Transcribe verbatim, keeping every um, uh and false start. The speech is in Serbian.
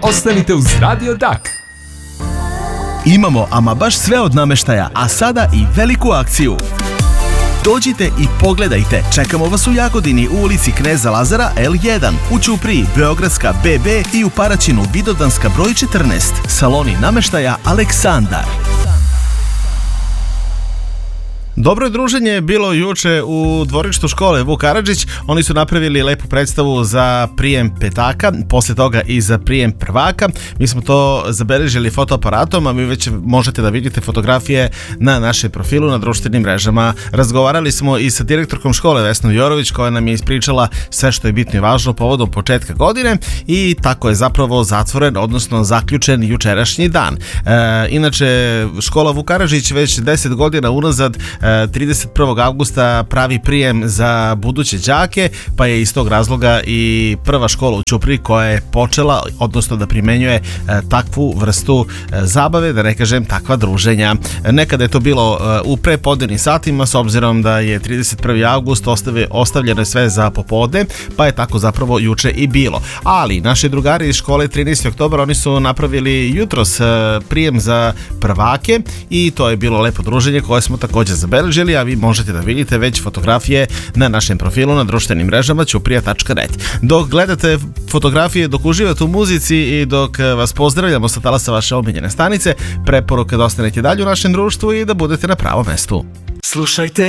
Ostanite uz Radio Dak. Imamo ama baš sve od nameštaja, a sada i veliku akciju. Dođite i pogledajte. Čekamo vas u Jagodini u ulici Kneza Lazara el jedan, u Ćupriji Beogradska be be i u Paraćinu Vidovdanska broj četrnaest. Saloni nameštaja Aleksandar. Dobro je druženje bilo juče u dvorištu škole Vuk Karadžić. Oni su napravili lepu predstavu za prijem petaka, posle toga i za prijem prvaka. Mi smo to zabeležili fotoaparatom, a vi već možete da vidite fotografije na našem profilu na društvenim mrežama. Razgovarali smo i sa direktorkom škole Vesnom Jorović, koja nam je ispričala sve što je bitno i važno povodom početka godine, i tako je zapravo zatvoren, odnosno zaključen jučerašnji dan. E, inače, škola Vuk Karadžić već deset godina unazad trideset prvog avgusta pravi prijem za buduće đake, pa je iz tog razloga i prva škola u Ćupriji koja je počela, odnosno da primenjuje takvu vrstu zabave, da ne kažem takva druženja. Nekada je to bilo u prepodnevnim satima, s obzirom da je trideset prvi avgust ostavljeno je sve za popodne, pa je tako zapravo juče i bilo. Ali naši drugari iz škole trinaestog oktobra, oni su napravili jutros prijem za prvake i to je bilo lepo druženje koje smo također zabeležili, a vi možete da vidite već fotografije na našem profilu na društvenim mrežama ćuprija tačka net. Dok gledate fotografije, dok uživate u muzici i dok vas pozdravljamo sa talasa vaše omiljene stanice, preporuka da ostanete dalje u našem društvu i da budete na pravom mestu. Slušajte